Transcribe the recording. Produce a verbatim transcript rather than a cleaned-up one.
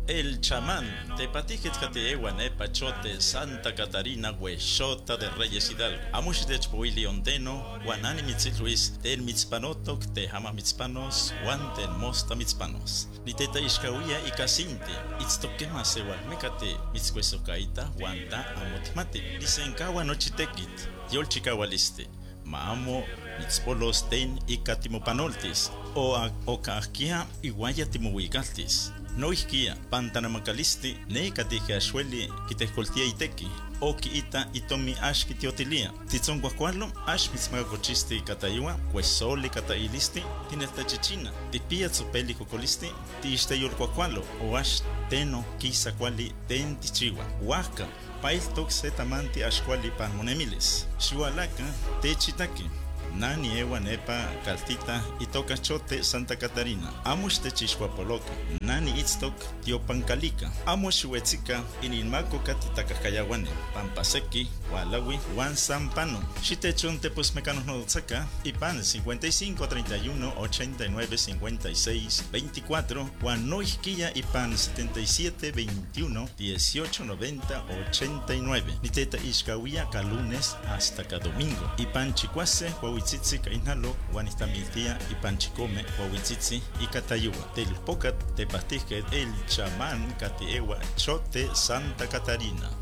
El chamán, tepatijet cateeguan pachote Santa Catarina huexota de Reyes Hidalgo. Amush de Chpoili Ondeno, Guanani Mitzitluis, ten mitzpanotok, te hama mitzpanos, Guanten mosta mitzpanos. Niteta Ishkawia y Casinte, Itztokema sewal mecate, Mitzcuesocaita, Guanta, Amotmate, Disenkawa nochitekit, Yolchikawaliste. Maamo, mitzpolos ten y catimopanoltis, o a ocaquia y guayatimohuigaltis. No isquia, pantanamacalisti, ne catije ashueli, quitescoltia iteki, o quiita itomi ash kitiotilia. Titzon guacualo, ash mitzmagacochisti catayua, cuesoli catailisti, tinesta chichina, tipia tzopeli cocolisti, tiisteyol guacualo, o ash teno, quisa quali, ten tichiwa, huaca. Pail toxetamanti ashkuali panmonemiles. Xualaca, techitaki. Nani ewa nepa caltita itoka chote Santa Catarina. Amush techishwapoloca. Nani itztok tiopancalica. Amush huetzika ininmaco catitacascayaguane. Pampaseki, Walawi, Juan Sampano. Shitechonte pues mecanos no saca. Y pan cincuenta y cinco, treinta y uno, ochenta y nueve, cincuenta y seis, veinticuatro. Juan no isquilla y pan setenta y siete, veintiuno, dieciocho, noventa, ochenta y nueve. Niteta ishkawia calunes hasta cada domingo. Y pan chicuase, Huahuitzitzi Kainalo, Guanistamiltia y Panchicome, Huahuitzitzi y Catayua. Del Pocat te pastije el chamán Catiewa Chote Santa Catarina.